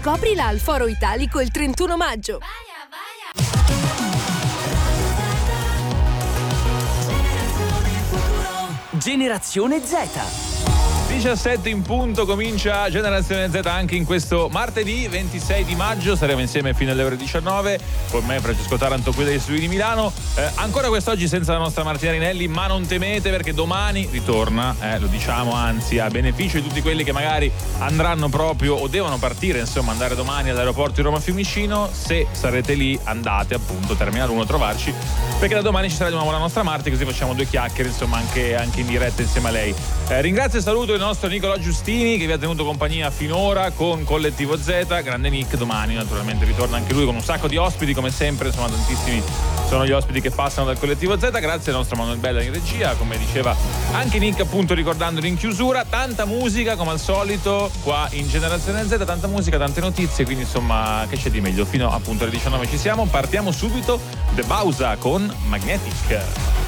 Scoprila al Foro Italico il 31 maggio. Generazione Z. 17 in punto, comincia Generazione Z anche in questo martedì 26 di maggio. Saremo insieme fino alle ore 19 con me Francesco Taranto qui dagli studi di Milano. Ancora quest'oggi senza la nostra Martina Rinelli, ma non temete perché domani ritorna, lo diciamo, anzi a beneficio di tutti quelli che magari andranno proprio o devono partire, insomma andare domani all'aeroporto di Roma Fiumicino. Se sarete lì andate appunto Terminal 1 a trovarci, perché da domani ci sarà di nuovo la nostra Marti, così facciamo due chiacchiere insomma anche in diretta insieme a lei. Ringrazio e saluto il nostro Nicolò Giustini che vi ha tenuto compagnia finora con Collettivo Z. Grande Nick, domani naturalmente ritorna anche lui con un sacco di ospiti come sempre, insomma tantissimi sono gli ospiti che passano dal Collettivo Z. Grazie al nostro Manuel Bella in regia, come diceva anche Nick appunto ricordandolo in chiusura. Tanta musica come al solito qua in Generazione Z, tanta musica, tante notizie, quindi insomma che c'è di meglio, fino appunto alle 19 ci siamo. Partiamo subito, The Bausa con Magnetic.